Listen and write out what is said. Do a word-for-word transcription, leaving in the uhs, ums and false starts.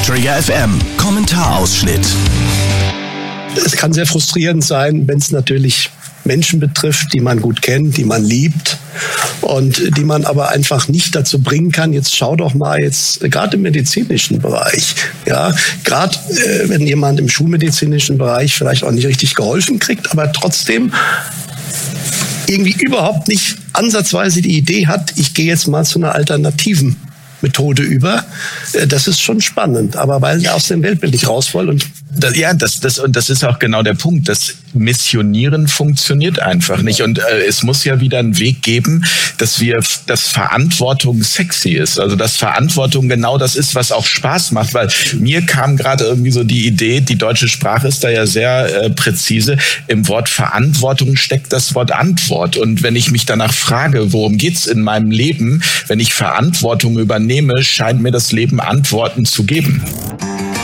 Trigger F M, Kommentarausschnitt. Es kann sehr frustrierend sein, wenn es natürlich Menschen betrifft, die man gut kennt, die man liebt und die man aber einfach nicht dazu bringen kann, jetzt schau doch mal jetzt, gerade im medizinischen Bereich, ja, gerade äh, wenn jemand im schulmedizinischen Bereich vielleicht auch nicht richtig geholfen kriegt, aber trotzdem irgendwie überhaupt nicht ansatzweise die Idee hat, ich gehe jetzt mal zu einer alternativen Methode über. Das ist schon spannend, aber weil er aus dem Weltbild nicht raus will. Und das, ja, das, das, und das ist auch genau der Punkt. Das Missionieren funktioniert einfach nicht. Und äh, es muss ja wieder einen Weg geben, dass wir, dass Verantwortung sexy ist. Also, dass Verantwortung genau das ist, was auch Spaß macht. Weil mir kam gerade irgendwie so die Idee, die deutsche Sprache ist da ja sehr äh, präzise. Im Wort Verantwortung steckt das Wort Antwort. Und wenn ich mich danach frage, worum geht's in meinem Leben, wenn ich Verantwortung übernehme, scheint mir das Leben Antworten zu geben.